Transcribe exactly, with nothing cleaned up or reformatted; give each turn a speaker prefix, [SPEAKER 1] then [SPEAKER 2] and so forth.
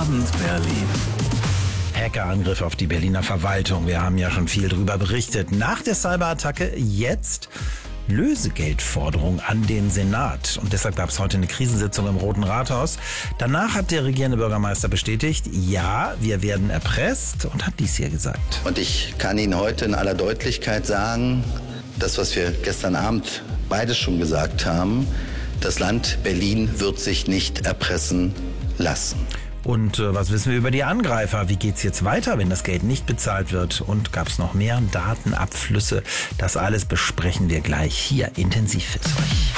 [SPEAKER 1] Abend Berlin.
[SPEAKER 2] Hackerangriff auf die Berliner Verwaltung. Wir haben ja schon viel darüber berichtet. Nach der Cyberattacke jetzt Lösegeldforderung an den Senat. Und deshalb gab es heute eine Krisensitzung im Roten Rathaus. Danach hat der regierende Bürgermeister bestätigt, ja, wir werden erpresst, und hat dies hier gesagt.
[SPEAKER 3] Und ich kann Ihnen heute in aller Deutlichkeit sagen, das, was wir gestern Abend beides schon gesagt haben, das Land Berlin wird sich nicht erpressen lassen.
[SPEAKER 2] Und äh, was wissen wir über die Angreifer? Wie geht's jetzt weiter, wenn das Geld nicht bezahlt wird? Und gab es noch mehr Datenabflüsse? Das alles besprechen wir gleich hier intensiv für euch.